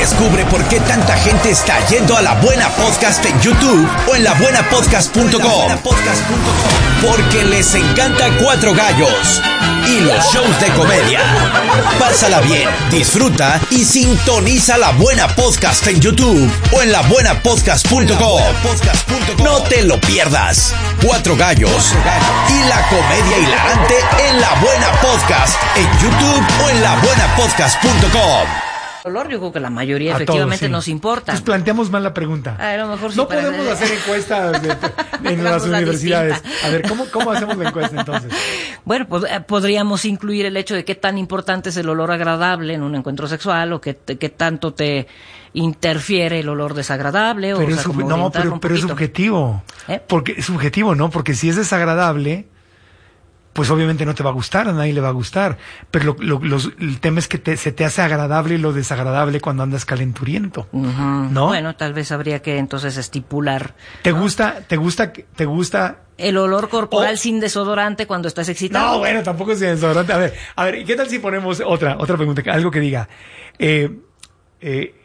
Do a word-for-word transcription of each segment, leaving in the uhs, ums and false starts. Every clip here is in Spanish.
Descubre por qué tanta gente está yendo a La Buena Podcast en YouTube o en la buena podcast punto com. Porque les encanta Cuatro Gallos y los shows de comedia. Pásala bien, disfruta y sintoniza La Buena Podcast en YouTube o en la buena podcast punto com. No te lo pierdas. Cuatro Gallos y la comedia hilarante en La Buena Podcast en YouTube o en la buena podcast punto com. Dolor, yo creo que la mayoría A efectivamente todos, sí. nos importa. Entonces planteamos mal la pregunta. A lo mejor sí no para- podemos hacer encuestas de- de- en las Hagamos la universidades. distinta. A ver, ¿cómo, ¿cómo hacemos la encuesta entonces? Bueno, pod- eh, podríamos incluir el hecho de qué tan importante es el olor agradable en un encuentro sexual o qué, te- qué tanto te interfiere el olor desagradable. Pero o es sea, sub- como no, orientarlo pero, un pero es poquito. subjetivo. ¿Eh? Porque es subjetivo, ¿no? Porque si es desagradable, pues obviamente no te va a gustar, a nadie le va a gustar. Pero lo, lo- los- el tema es que te- se te hace agradable lo desagradable cuando andas calenturiento, Ujú. ¿no? Bueno, tal vez habría que entonces estipular ¿Te gusta, te gusta, te gusta? el olor corporal Oh. sin desodorante cuando estás excitado. No, bueno, tampoco es desodorante. A ver, a ver, ¿y qué tal si ponemos otra, otra pregunta, algo que diga, eh, eh,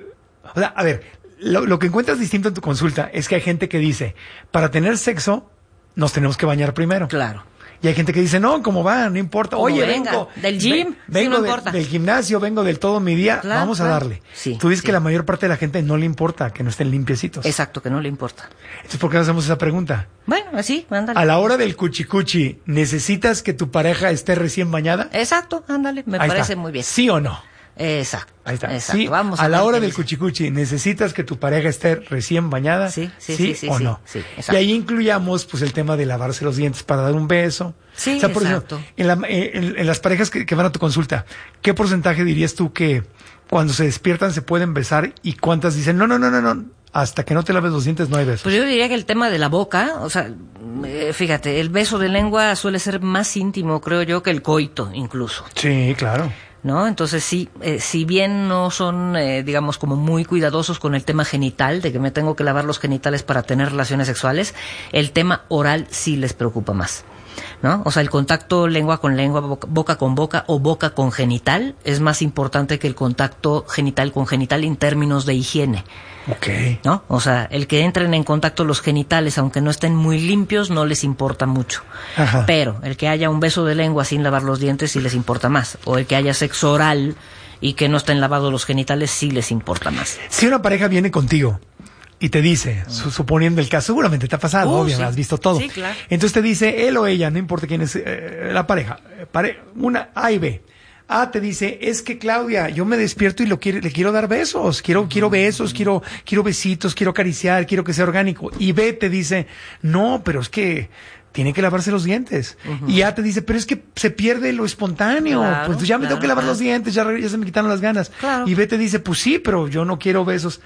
o sea, a ver, lo, lo que encuentras distinto en tu consulta es que hay gente que dice, para tener sexo nos tenemos que bañar primero. Claro. Y hay gente que dice, no, ¿cómo va? No importa. Como Oye, venga, vengo del gym, ve- sí, vengo no de- importa. del gimnasio, vengo del todo mi día, Claro, vamos a claro. darle. Sí, Tú dices sí. que la mayor parte de la gente no le importa que no estén limpiecitos. Exacto, que no le importa. Entonces, ¿por qué no hacemos esa pregunta? Bueno, así, ándale. A la hora del cuchicuchi, ¿necesitas que tu pareja esté recién bañada? Exacto, ándale, me Ahí parece está. muy bien. ¿Sí o no? Exacto. Ahí está. Exacto. Sí, Vamos a la ver hora qué del dice. cuchicuchi, ¿necesitas que tu pareja esté recién bañada? Sí, sí, sí, sí, o sí, no. sí, y exacto. ahí incluyamos pues el tema de lavarse los dientes para dar un beso. Sí, O sea, por exacto. ejemplo, en, la- en- en las parejas que, que van a tu consulta, ¿qué porcentaje dirías tú que cuando se despiertan se pueden besar y cuántas dicen, no, no, no, no, no, hasta que no te laves los dientes no hay besos? Pues yo diría que el tema de la boca, o sea, eh, fíjate, el beso de lengua suele ser más íntimo, creo yo, que el coito incluso, Sí, claro. ¿no? Entonces sí, eh, si bien no son, eh, digamos, como muy cuidadosos con el tema genital, de que me tengo que lavar los genitales para tener relaciones sexuales, el tema oral sí les preocupa más, ¿no? O sea, el contacto lengua con lengua, boca, boca con boca o boca con genital es más importante que el contacto genital con genital en términos de higiene, Ok. ¿no? O sea, el que entren en contacto los genitales, aunque no estén muy limpios, no les importa mucho. Ajá. Pero el que haya un beso de lengua sin lavar los dientes sí les importa más. O el que haya sexo oral y que no estén lavados los genitales sí les importa más. Si una pareja viene contigo y te dice, su- suponiendo el caso, seguramente te ha pasado, Uh, obvio, sí. has visto todo. Sí, claro. Entonces te dice él o ella, no importa quién es eh, la pareja, eh, pare- una A y B. A te dice, es que Claudia, yo me despierto y lo quiero, le quiero dar besos, quiero, quiero besos, quiero, quiero besitos, quiero acariciar, quiero que sea orgánico. Y B te dice, no, pero es que tiene que lavarse los dientes. Y A te dice, pero es que se pierde lo espontáneo. Claro, pues ya me claro, tengo que lavar claro. los dientes, ya, re- ya se me quitaron las ganas. Claro. Y B te dice, pues sí, pero yo no quiero besos.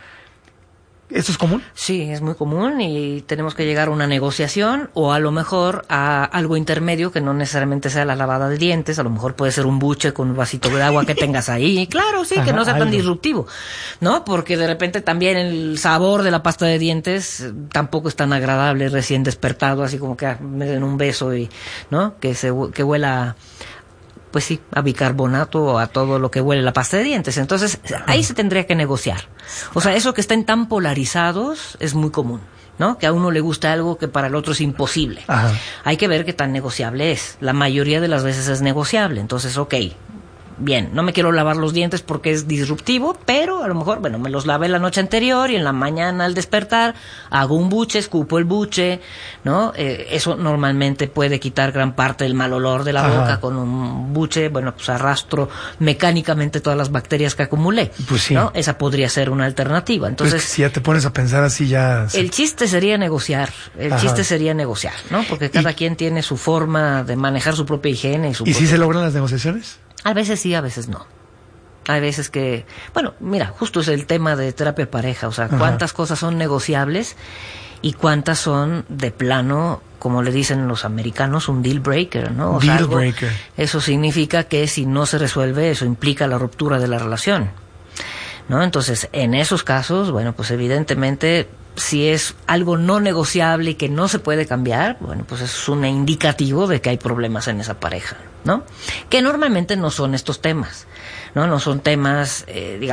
¿Esto es común? Sí, es muy común y tenemos que llegar a una negociación o a lo mejor a algo intermedio que no necesariamente sea la lavada de dientes, a lo mejor puede ser un buche con un vasito de agua que tengas ahí, claro, sí, que Ajá, no sea tan algo. disruptivo, ¿no? Porque de repente también el sabor de la pasta de dientes eh, tampoco es tan agradable recién despertado, así como que ah, me den un beso y, ¿no? Que se hue- que huela pues sí, a bicarbonato o a todo lo que huele la pasta de dientes. Entonces, ahí se tendría que negociar. O sea, eso que estén tan polarizados es muy común, ¿no? Que a uno le gusta algo que para el otro es imposible. Ajá. Hay que ver qué tan negociable es. La mayoría de las veces es negociable. Entonces, ok, bien, no me quiero lavar los dientes porque es disruptivo, pero a lo mejor, bueno, me los lavé la noche anterior y en la mañana al despertar hago un buche, escupo el buche, ¿no? Eh, eso normalmente puede quitar gran parte del mal olor de la Ajá. boca con un buche, bueno, pues arrastro mecánicamente todas las bacterias que acumulé, Pues sí. ¿no? Esa podría ser una alternativa. Entonces, Entonces, si ya te pones a pensar así, ya... el chiste sería negociar, el Ajá. chiste sería negociar, ¿no? Porque cada Y- quien tiene su forma de manejar su propia higiene y su ¿Y si propia- se logran las negociaciones? A veces sí, a veces no. Hay veces que, bueno, mira, justo es el tema de terapia de pareja, o sea, Ajá. cuántas cosas son negociables y cuántas son de plano, como le dicen los americanos, un deal breaker, ¿no? O sea, Deal algo- breaker. Eso significa que si no se resuelve, eso implica la ruptura de la relación, ¿no? Entonces, en esos casos, bueno, pues evidentemente, si es algo no negociable y que no se puede cambiar, bueno, pues es un indicativo de que hay problemas en esa pareja, ¿no? Que normalmente no son estos temas, ¿no? No son temas, eh, digamos,